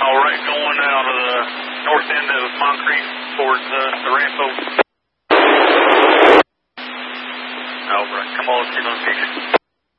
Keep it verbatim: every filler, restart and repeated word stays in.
All right, going out of the north end of Moncrief towards uh, the Rampo. All right, come on, let's get on station.